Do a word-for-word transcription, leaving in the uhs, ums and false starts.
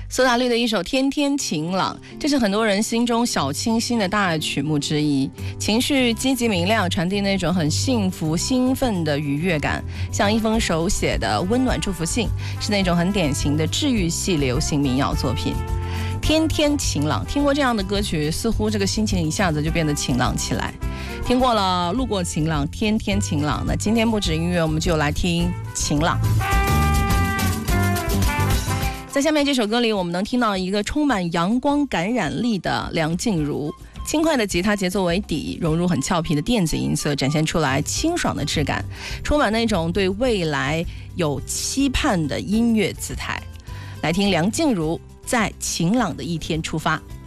苏打绿的一首《天天晴朗》，这是很多人心中小清新的大爱曲目之一，情绪积极明亮，传递那种很幸福兴奋的愉悦感，像一封手写的温暖祝福信，是那种很典型的治愈系流行民谣作品。天天晴朗，听过这样的歌曲，似乎这个心情一下子就变得晴朗起来。听过了路过晴朗，天天晴朗，那今天不止音乐，我们就来听晴朗。在下面这首歌里，我们能听到一个充满阳光感染力的梁静茹，轻快的吉他节奏为底，融入很俏皮的电子音色，展现出来清爽的质感，充满那种对未来有期盼的音乐姿态。来听梁静茹在晴朗的一天出发。